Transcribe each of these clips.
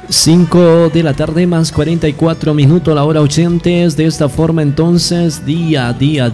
5 de la tarde más 44 minutos, la hora 80. De esta forma entonces, día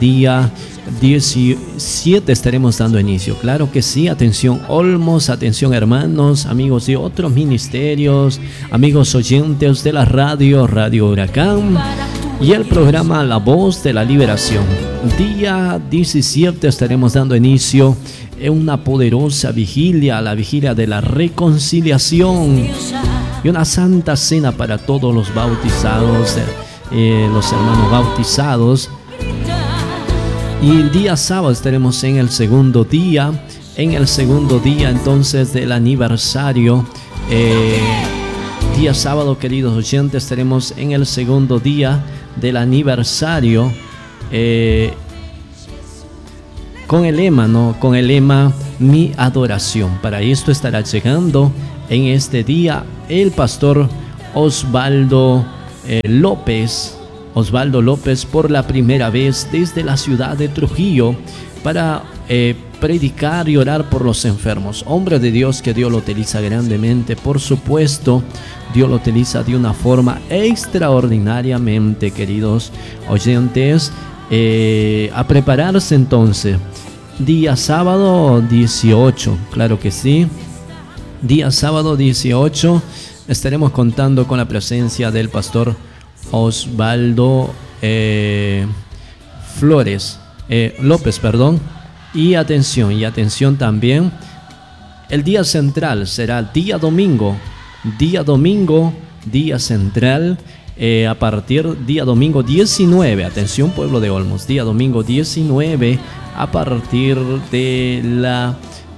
17 estaremos dando inicio. Claro que sí, atención Olmos, atención hermanos, amigos de otros ministerios, amigos oyentes de la Radio Huracán y el programa La Voz de la Liberación. Día 17 estaremos dando inicio en una poderosa vigilia, la vigilia de la reconciliación. Y una santa cena para todos los bautizados, los hermanos bautizados. Y el día sábado estaremos en el segundo día entonces del aniversario. Día sábado, queridos oyentes, estaremos en el segundo día del aniversario. Con el lema Mi Adoración. Para esto estará llegando en este día el pastor Osvaldo López por la primera vez desde la ciudad de Trujillo para predicar y orar por los enfermos. Hombre de Dios que Dios lo utiliza grandemente, por supuesto. Dios lo utiliza de una forma extraordinariamente, queridos oyentes. A prepararse entonces. Día sábado 18, claro que sí. Día sábado 18 estaremos contando con la presencia del pastor Osvaldo López. Y atención también. El día central será día domingo, día central. A partir día domingo 19, atención pueblo de Olmos, día domingo 19 a partir de la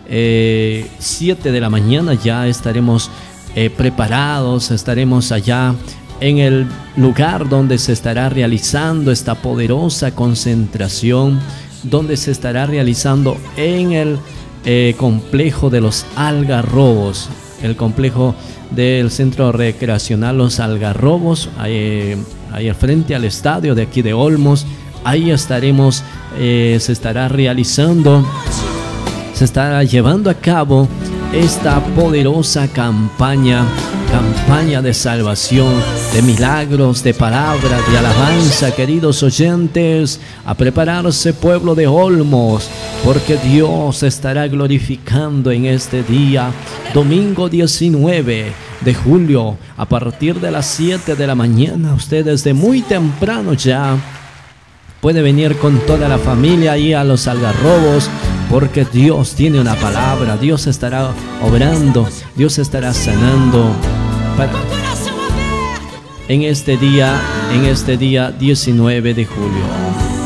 7 de la mañana ya estaremos preparados, estaremos allá en el lugar donde se estará realizando esta poderosa concentración, donde se estará realizando en el complejo de los Algarrobos, el complejo del centro recreacional Los Algarrobos, ahí al frente al estadio de aquí de Olmos. Ahí estaremos, se estará llevando a cabo esta poderosa campaña de salvación, de milagros, de palabra, de alabanza, queridos oyentes. A prepararse, pueblo de Olmos, porque Dios estará glorificando en este día, domingo 19 de julio, a partir de las 7 de la mañana. Ustedes de muy temprano ya puede venir con toda la familia ahí a los Algarrobos, porque Dios tiene una palabra, Dios estará obrando, Dios estará sanando en este día 19 de julio.